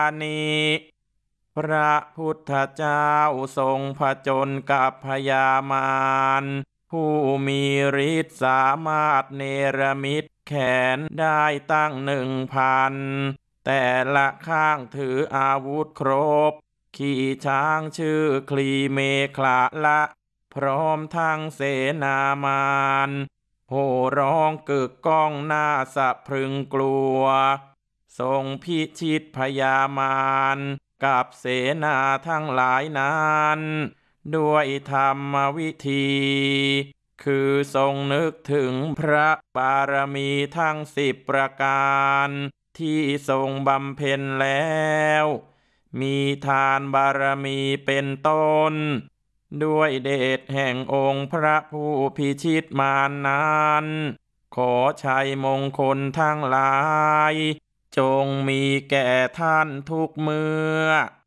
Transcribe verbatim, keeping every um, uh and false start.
นิพระพุทธเจ้าทรงผจญกับพญามารผู้มีฤทธิ์สามารถเนรมิตแขนได้ตั้งหนึ่งพันแต่ละข้างถืออาวุธครบขี่ช้างชื่อคลีเมขลาละพร้อมทั้งเสนามารโห่ร้องกึกก้องหน้าสะพรึงกลัวทรงพิชิตพญามารกับเสนาทั้งหลายนั้นด้วยธรรมวิธีคือทรงนึกถึงพระบารมีทั้งสิบประการที่ทรงบำเพ็ญแล้วมีทานบารมีเป็นต้นด้วยเดชแห่งองค์พระผู้พิชิตมารนั้นขอชัยมงคลทั้งหลายจงมีแก่ท่านทุกเมื่อ